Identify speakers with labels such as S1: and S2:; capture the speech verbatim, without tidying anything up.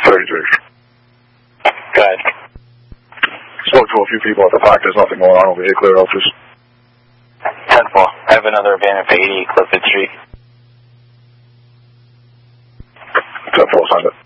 S1: thirty-three.
S2: Go ahead.
S1: Spoke to a few people at the park. There's nothing going on over here. Clear office.
S2: ten four. I have another abandoned for eighty Clifford Street.
S1: ten four, send it.